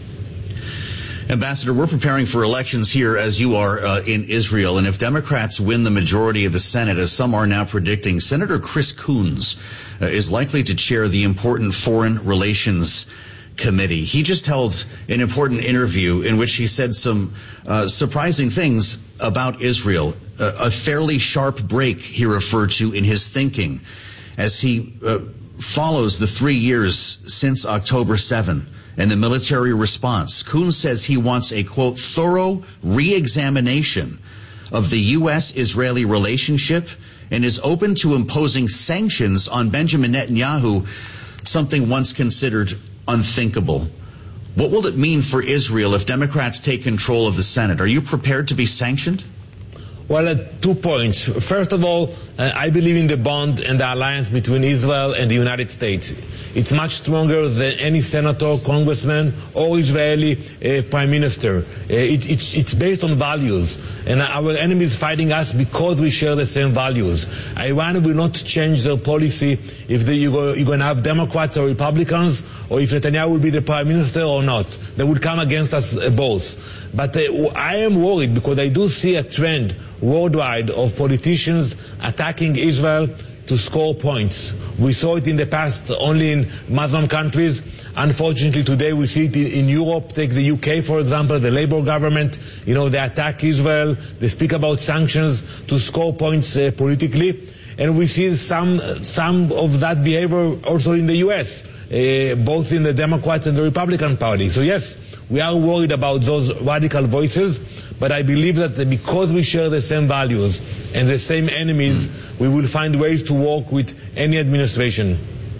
Ambassador, we're preparing for elections here, as you are, uh, in Israel. And if Democrats win the majority of the Senate, as some are now predicting, Senator Chris Coons uh, is likely to chair the important Foreign Relations Committee. He just held an important interview in which he said some uh, surprising things about Israel. Uh, a fairly sharp break, he referred to, in his thinking as he uh, follows the three years since October seventh. And the military response. Coons says he wants a, quote, thorough re-examination of the U S Israeli relationship and is open to imposing sanctions on Benjamin Netanyahu, something once considered unthinkable. What will it mean for Israel if Democrats take control of the Senate? Are you prepared to be sanctioned? Well, uh, two points. First of all, uh, I believe in the bond and the alliance between Israel and the United States. It's much stronger than any senator, congressman, or Israeli uh, prime minister. Uh, it, it's, it's based on values, and our enemies fighting us because we share the same values. Iran will not change their policy if the, you go, you're going to have Democrats or Republicans, or if Netanyahu will be the prime minister or not. They would come against us uh, both. But uh, I am worried because I do see a trend worldwide of politicians attacking Israel to score points. We saw it in the past only in Muslim countries. Unfortunately, today we see it in Europe. Take the U K, for example, the Labour government. You know, they attack Israel. They speak about sanctions to score points uh, politically. And we see some, some of that behavior also in the U S, uh, both in the Democrats and the Republican Party. So yes, we are worried about those radical voices, but I believe that because we share the same values and the same enemies, we will find ways to work with any administration.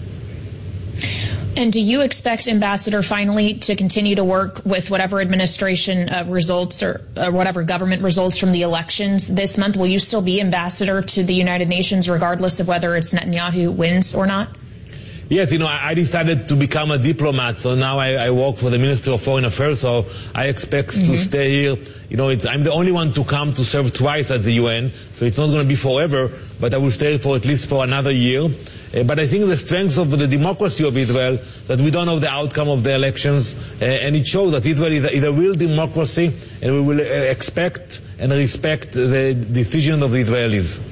And do you expect, Ambassador, finally to continue to work with whatever administration uh, results or uh, whatever government results from the elections this month? Will you still be ambassador to the United Nations regardless of whether it's Netanyahu wins or not? Yes, you know, I decided to become a diplomat, so now I, I work for the Ministry of Foreign Affairs, so I expect mm-hmm. to stay here. You know, it's, I'm the only one to come to serve twice at the U N, so it's not going to be forever, but I will stay for at least for another year. Uh, but I think the strength of the democracy of Israel, that we don't know the outcome of the elections, uh, and it shows that Israel is a, is a real democracy, and we will uh, expect and respect the decision of the Israelis.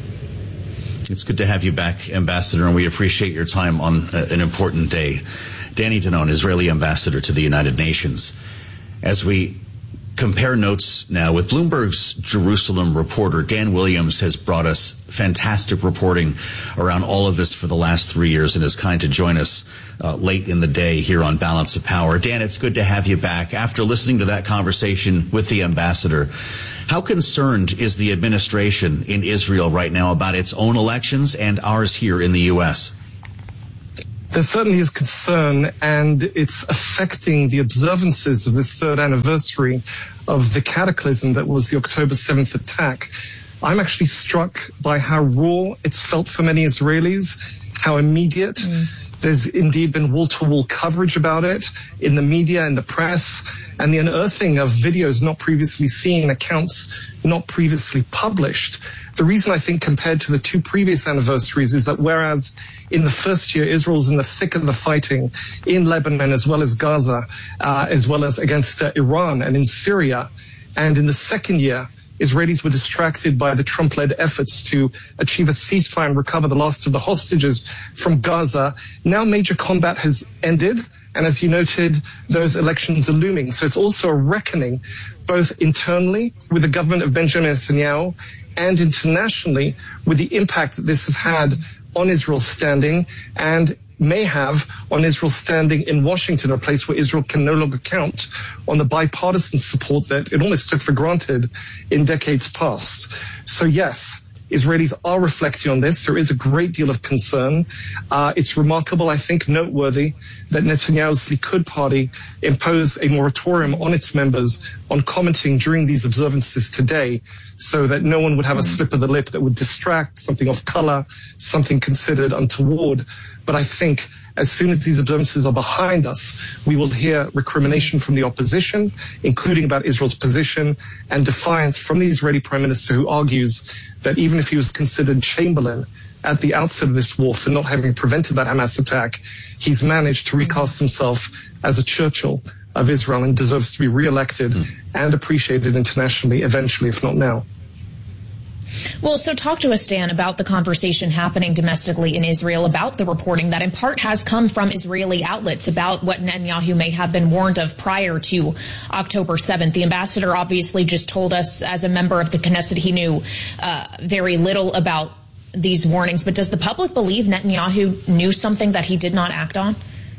It's good to have you back, Ambassador, and we appreciate your time on uh, an important day. Danny Danon, Israeli ambassador to the United Nations. As we compare notes now with Bloomberg's Jerusalem reporter. Dan Williams has brought us fantastic reporting around all of this for the last three years and is kind to join us uh, late in the day here on Balance of Power. Dan, it's good to have you back. After listening to that conversation with the ambassador, how concerned is the administration in Israel right now about its own elections and ours here in the U S? There certainly is concern, and it's affecting the observances of this third anniversary of the cataclysm that was the October seventh attack. I'm actually struck by how raw it's felt for many Israelis, how immediate. Mm. There's indeed been wall-to-wall coverage about it in the media and the press, and the unearthing of videos not previously seen, accounts not previously published. The reason I think compared to the two previous anniversaries is that whereas in the first year, Israel's in the thick of the fighting in Lebanon as well as Gaza, uh, as well as against uh, Iran and in Syria, and in the second year, Israelis were distracted by the Trump-led efforts to achieve a ceasefire and recover the last of the hostages from Gaza. Now major combat has ended, and as you noted, those elections are looming. So it's also a reckoning, both internally with the government of Benjamin Netanyahu and internationally with the impact that this has had on Israel's standing and may have on Israel's standing in Washington, a place where Israel can no longer count on the bipartisan support that it almost took for granted in decades past. So yes, Israelis are reflecting on this. There is a great deal of concern. Uh, it's remarkable, I think, noteworthy that Netanyahu's Likud party imposed a moratorium on its members on commenting during these observances today so that no one would have a slip of the lip that would distract, something off color, something considered untoward. But I think as soon as these observances are behind us, we will hear recrimination from the opposition, including about Israel's position, and defiance from the Israeli Prime Minister, who argues that even if he was considered Chamberlain at the outset of this war for not having prevented that Hamas attack, he's managed to recast himself as a Churchill of Israel and deserves to be re-elected mm. and appreciated internationally eventually, if not now. Well, so talk to us, Dan, about the conversation happening domestically in Israel about the reporting that in part has come from Israeli outlets about what Netanyahu may have been warned of prior to October seventh. The ambassador obviously just told us as a member of the Knesset he knew uh, very little about these warnings. But does the public believe Netanyahu knew something that he did not act on?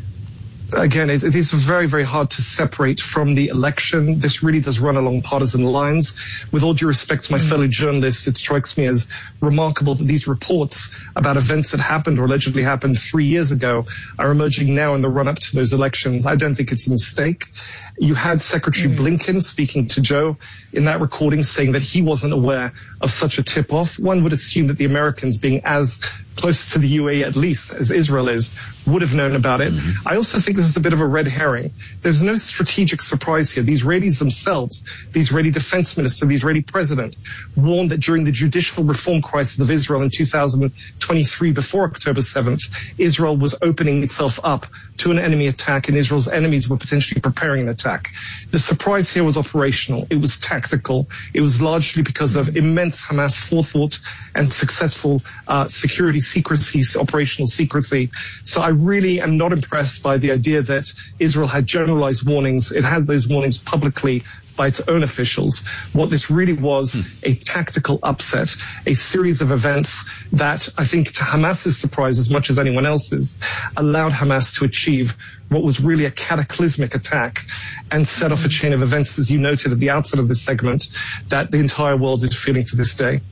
Again, it, it is very, very hard to separate from the election. This really does run along partisan lines. With all due respect to my mm-hmm. fellow journalists, it strikes me as remarkable that these reports about events that happened or allegedly happened three years ago are emerging now in the run-up to those elections. I don't think it's a mistake. You had Secretary mm. Blinken speaking to Joe in that recording saying that he wasn't aware of such a tip-off. One would assume that the Americans, being as close to the U A E at least as Israel is, would have known about it. Mm-hmm. I also think this is a bit of a red herring. There's no strategic surprise here. The Israelis themselves, the Israeli defense minister, the Israeli president, warned that during the judicial reform crisis of Israel in two thousand twenty-three, before October seventh, Israel was opening itself up to an enemy attack, and Israel's enemies were potentially preparing an attack. The surprise here was operational. It was tactical. It was largely because of immense Hamas forethought and successful uh, security secrecy, operational secrecy. So I really am not impressed by the idea that Israel had generalized warnings. It had those warnings publicly by its own officials. What this really was, a tactical upset, a series of events that I think, to Hamas's surprise as much as anyone else's, allowed Hamas to achieve what was really a cataclysmic attack and set off a chain of events, as you noted at the outset of this segment, that the entire world is feeling to this day.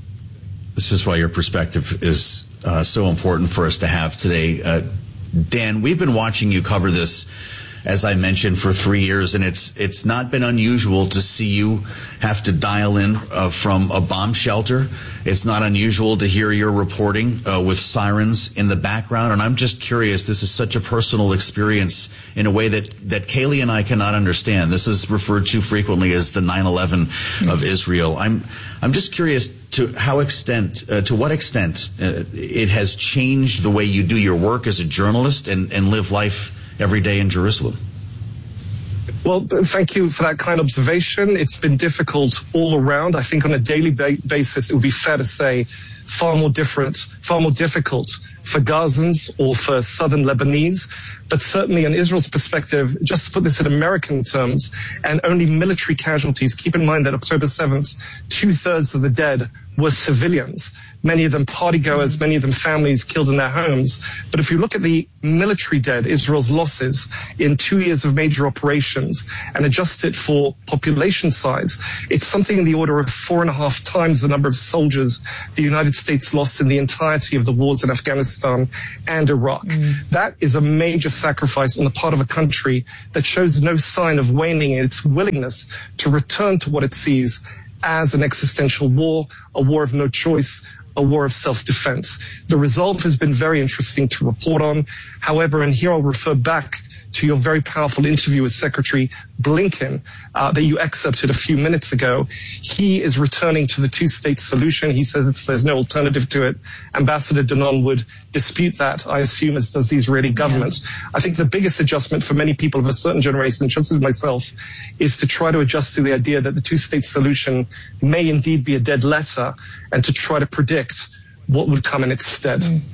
This is why your perspective is uh, so important for us to have today. Uh, Dan, we've been watching you cover this, as I mentioned, for three years, and it's it's not been unusual to see you have to dial in uh, from a bomb shelter. It's not unusual to hear your reporting uh, with sirens in the background, and I'm just curious, this is such a personal experience in a way that, that Kaylee and I cannot understand. This is referred to frequently as the nine eleven mm-hmm. of Israel. I'm I'm just curious to how extent, uh, to what extent uh, it has changed the way you do your work as a journalist and, and live life every day in Jerusalem. Well, thank you for that kind observation. It's been difficult all around. I think on a daily ba- basis, it would be fair to say far more different, far more difficult for Gazans or for southern Lebanese. But certainly in Israel's perspective, just to put this in American terms, and only military casualties, keep in mind that October seventh, two-thirds of the dead were civilians. Many of them partygoers, many of them families killed in their homes. But if you look at the military dead, Israel's losses in two years of major operations, and adjust it for population size, it's something in the order of four and a half times the number of soldiers the United States lost in the entirety of the wars in Afghanistan and Iraq. Mm. That is a major sacrifice on the part of a country that shows no sign of waning in its willingness to return to what it sees as an existential war, a war of no choice, a war of self-defense. The result has been very interesting to report on. However, and here I'll refer back to your very powerful interview with Secretary Blinken uh, that you excerpted a few minutes ago. He is returning to the two-state solution. He says it's, there's no alternative to it. Ambassador Danon would dispute that, I assume, as does the Israeli government. Yeah. I think the biggest adjustment for many people of a certain generation, just as myself, is to try to adjust to the idea that the two-state solution may indeed be a dead letter, and to try to predict what would come in its stead. Mm.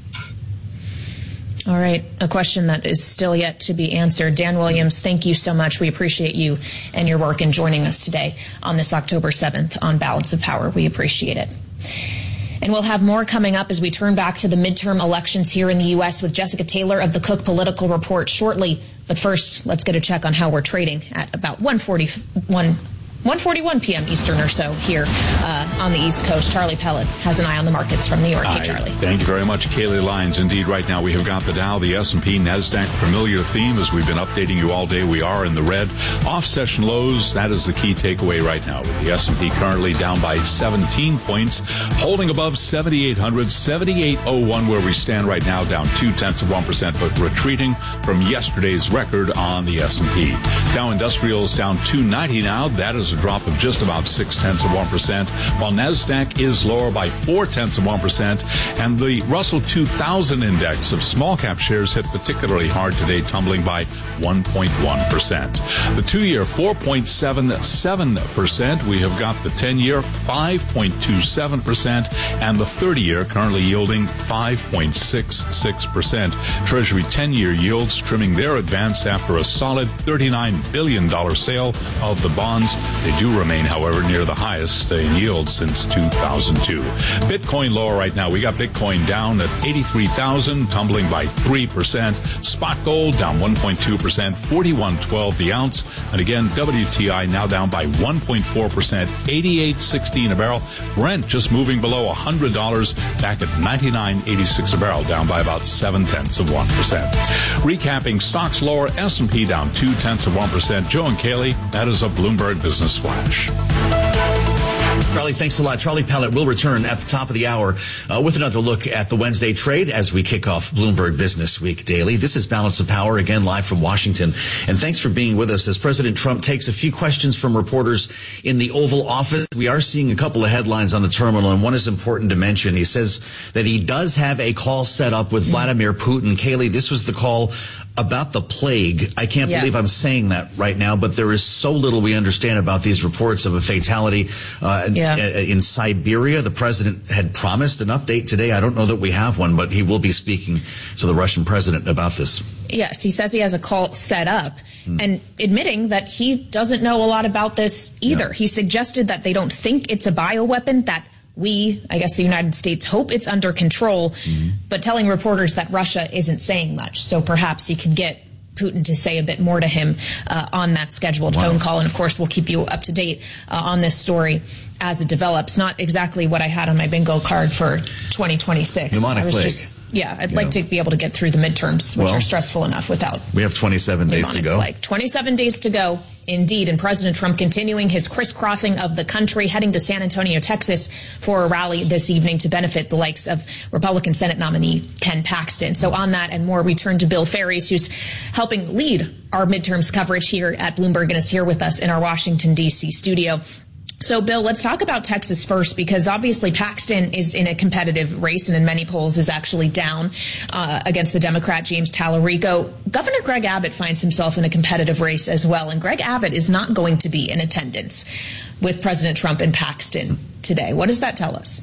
All right. A question that is still yet to be answered. Dan Williams, thank you so much. We appreciate you and your work in joining us today on this October seventh on Balance of Power. We appreciate it. And we'll have more coming up as we turn back to the midterm elections here in the U S with Jessica Taylor of the Cook Political Report shortly. But first, let's get a check on how we're trading at about one forty-one one forty-one p.m. Eastern or so here uh, on the East Coast. Charlie Pellet has an eye on the markets from New York. Hey, Charlie. Thank you very much, Kaylee Lyons. Indeed, right now we have got the Dow, the S and P, NASDAQ, familiar theme as we've been updating you all day. We are in the red. Off-session lows, that is the key takeaway right now, with the S and P currently down by seventeen points, holding above seventy-eight hundred, seventy-eight oh one where we stand right now, down two-tenths of one percent, but retreating from yesterday's record on the S and P. Dow Industrials down two ninety now. That is a drop of just about six-tenths of one percent, while NASDAQ is lower by four-tenths of one percent, and the Russell two thousand index of small-cap shares hit particularly hard today, tumbling by one point one percent. The two-year, four point seven seven percent. We have got the ten-year, five point two seven percent, and the thirty-year currently yielding five point six six percent. Treasury ten-year yields trimming their advance after a solid thirty-nine billion dollars sale of the bonds. They do remain, however, near the highest in yield since two thousand two. Bitcoin lower right now. We got Bitcoin down at eighty-three thousand, tumbling by three percent. Spot gold down one point two percent, forty-one twelve the ounce. And again, W T I now down by one point four percent, eighty-eight sixteen a barrel. Brent just moving below one hundred dollars, back at ninety-nine eighty-six a barrel, down by about seven-tenths of one percent. Recapping, stocks lower, S and P down two-tenths of one percent. Joe and Kaylee, that is a Bloomberg Business Flash. Charlie, thanks a lot. Charlie Pellet will return at the top of the hour uh, with another look at the Wednesday trade as we kick off Bloomberg Business Week Daily. This is Balance of Power, again live from Washington. And thanks for being with us as President Trump takes a few questions from reporters in the Oval Office. We are seeing a couple of headlines on the terminal, and one is important to mention. He says that he does have a call set up with Vladimir Putin. Kaylee, this was the call about the plague. I can't yeah. believe I'm saying that right now, but there is so little we understand about these reports of a fatality uh, yeah. in Siberia. The president had promised an update today. I don't know that we have one, but he will be speaking to the Russian president about this. Yes, he says he has a call set up mm. and admitting that he doesn't know a lot about this either. Yeah. He suggested that they don't think it's a bioweapon, that we, I guess the United States, hope it's under control, mm-hmm. but telling reporters that Russia isn't saying much. So perhaps he could get Putin to say a bit more to him uh, on that scheduled wow. phone call. And, of course, we'll keep you up to date uh, on this story as it develops. Not exactly what I had on my bingo card for twenty twenty-six. Pneumonic I was plague. just, yeah, I'd yeah. like to be able to get through the midterms, which well, are stressful enough without. We have twenty-seven days to go. Plague. twenty-seven days to go. Indeed, and President Trump continuing his crisscrossing of the country, heading to San Antonio, Texas for a rally this evening to benefit the likes of Republican Senate nominee Ken Paxton. So on that and more, we turn to Bill Ferries, who's helping lead our midterms coverage here at Bloomberg and is here with us in our Washington, D C studio. So, Bill, let's talk about Texas first, because obviously Paxton is in a competitive race and in many polls is actually down uh, against the Democrat James Tallarico. Governor Greg Abbott finds himself in a competitive race as well, and Greg Abbott is not going to be in attendance with President Trump and Paxton today. What does that tell us?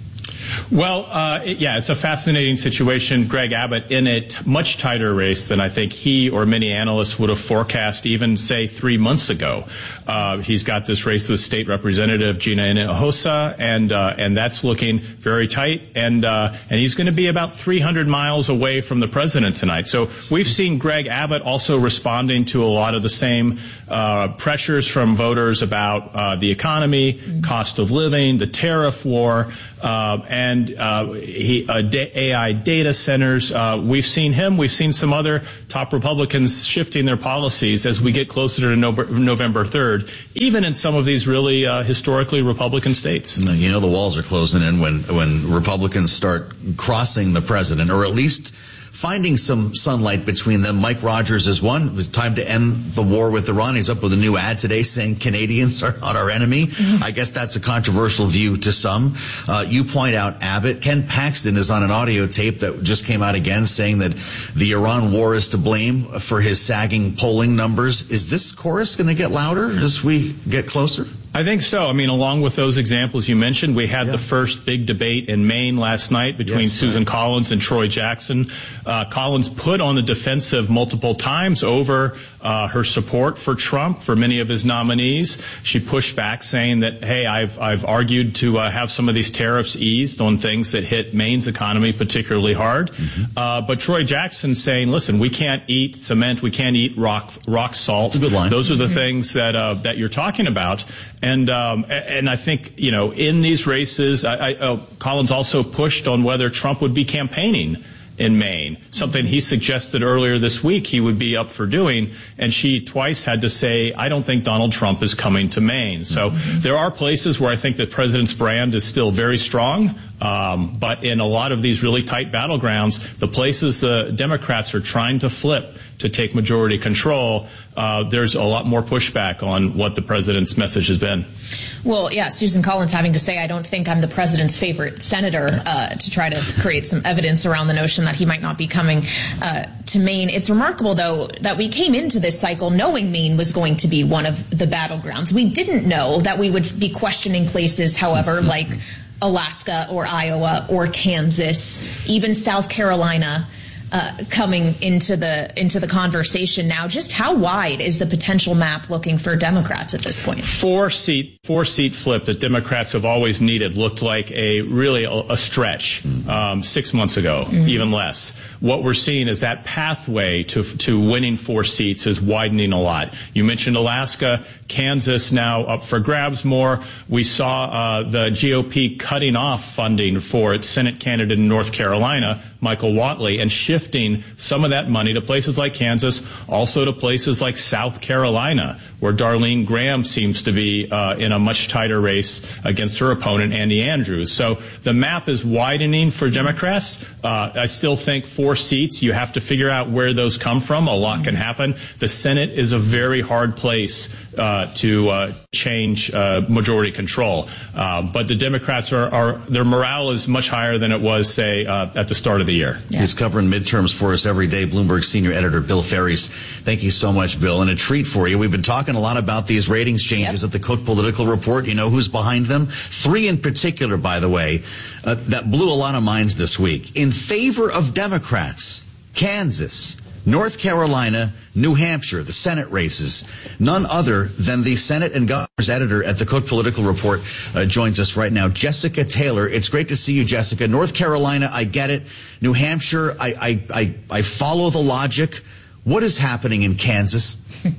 Well, uh, it, yeah, it's a fascinating situation. Greg Abbott in a t- much tighter race than I think he or many analysts would have forecast even, say, three months ago. Uh, he's got this race with State Representative Gina Hinojosa, and uh, and that's looking very tight. And uh, and he's going to be about three hundred miles away from the president tonight. So we've seen Greg Abbott also responding to a lot of the same uh, pressures from voters about uh, the economy, mm-hmm. cost of living, the tariff war. Uh, and uh, he, uh, A I data centers. Uh, we've seen him. We've seen some other top Republicans shifting their policies as we get closer to no- November third, even in some of these really uh, historically Republican states. You know, the walls are closing in when, when Republicans start crossing the president, or at least finding some sunlight between them. Mike Rogers is one. It was time to end the war with Iran. He's up with a new ad today saying Canadians are not our enemy. Mm-hmm. I guess that's a controversial view to some. Uh, you point out Abbott. Ken Paxton is on an audio tape that just came out again saying that the Iran war is to blame for his sagging polling numbers. Is this chorus going to get louder as we get closer? I think so. I mean, along with those examples you mentioned, we had yeah. the first big debate in Maine last night between yes, Susan right. Collins and Troy Jackson. Uh, Collins put on the defensive multiple times over uh, her support for Trump, for many of his nominees. She pushed back saying that, hey, I've, I've argued to uh, have some of these tariffs eased on things that hit Maine's economy particularly hard. Mm-hmm. Uh, but Troy Jackson saying, listen, we can't eat cement, we can't eat rock, rock salt. That's a good line. Those are the mm-hmm. things that, uh, that you're talking about. And um, and I think, you know, in these races, I, I, oh, Collins also pushed on whether Trump would be campaigning in Maine, something he suggested earlier this week he would be up for doing. And she twice had to say, I don't think Donald Trump is coming to Maine. So mm-hmm. there are places where I think the president's brand is still very strong. Um, but in a lot of these really tight battlegrounds, the places the Democrats are trying to flip to take majority control, uh, there's a lot more pushback on what the president's message has been. Well, yeah, Susan Collins having to say, I don't think I'm the president's favorite senator, uh, to try to create some evidence around the notion that he might not be coming uh, to Maine. It's remarkable, though, that we came into this cycle knowing Maine was going to be one of the battlegrounds. We didn't know that we would be questioning places, however, like Alaska or Iowa or Kansas, even South Carolina, uh, coming into the into the conversation now. Just how wide is the potential map looking for Democrats at this point? Four seat four seat flip that Democrats have always needed looked like a really a, a stretch um, six months ago, mm-hmm. even less. What we're seeing is that pathway to to winning four seats is widening a lot. You mentioned Alaska, Kansas now up for grabs more. We saw uh, the G O P cutting off funding for its Senate candidate in North Carolina, Michael Whatley, and shifting some of that money to places like Kansas, also to places like South Carolina, where Darlene Graham seems to be uh, in a much tighter race against her opponent, Andy Andrews. So the map is widening for Democrats. Uh, I still think four seats, you have to figure out where those come from. A lot can happen. The Senate is a very hard place uh, to uh, change uh, majority control. Uh, but the Democrats are, are, their morale is much higher than it was, say, uh, at the start of the year. Yeah. He's covering midterms for us every day. Bloomberg senior editor Bill Ferries. Thank you so much, Bill. And a treat for you. We've been talking a lot about these ratings changes yep. at the Cook Political Report. You know who's behind them? Three in particular, by the way, uh, that blew a lot of minds this week. In favor of Democrats, Kansas, North Carolina, New Hampshire, the Senate races. None other than the Senate and Governor's editor at the Cook Political Report uh, joins us right now, Jessica Taylor. It's great to see you, Jessica. North Carolina, I get it. New Hampshire, I, I, I, I follow the logic. What is happening in Kansas?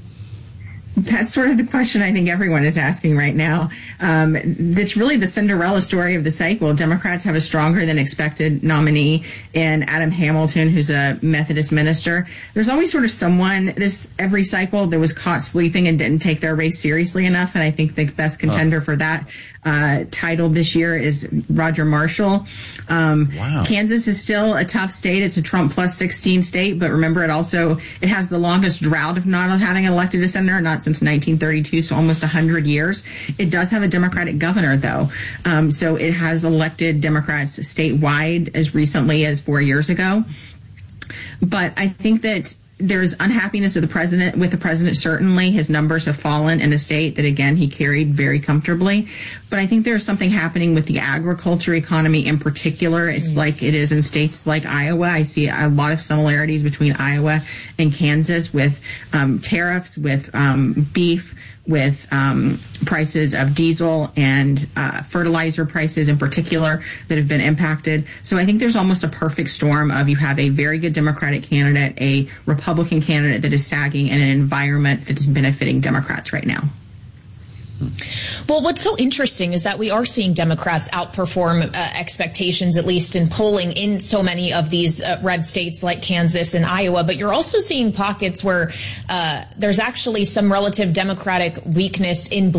That's sort of the question I think everyone is asking right now. Um, it's really the Cinderella story of the cycle. Democrats have a stronger than expected nominee in Adam Hamilton, who's a Methodist minister. There's always sort of someone this every cycle that was caught sleeping and didn't take their race seriously enough. And I think the best contender oh. for that uh, title this year is Roger Marshall. Um, wow. Kansas is still a tough state. It's a Trump plus sixteen state, but remember it also, it has the longest drought of not having elected a senator, not since nineteen thirty-two, so almost one hundred years. It does have a Democratic governor, though. Um, so it has elected Democrats statewide as recently as four years ago. But I think that there's unhappiness of the president with the president. Certainly, his numbers have fallen in a state that, again, he carried very comfortably. But I think there's something happening with the agriculture economy in particular. It's mm. like it is in states like Iowa. I see a lot of similarities between Iowa and Kansas with um, tariffs, with um, beef, with um, prices of diesel and uh, fertilizer prices in particular that have been impacted. So I think there's almost a perfect storm of you have a very good Democratic candidate, a Republican candidate that is sagging, and an environment that is benefiting Democrats right now. Well, what's so interesting is that we are seeing Democrats outperform uh, expectations, at least in polling in so many of these uh, red states like Kansas and Iowa. But you're also seeing pockets where uh, there's actually some relative Democratic weakness in